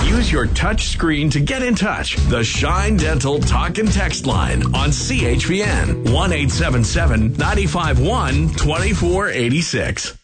Use your touch screen to get in touch. The Shine Dental Talk and Text line on CHPN 1-877-951-2486.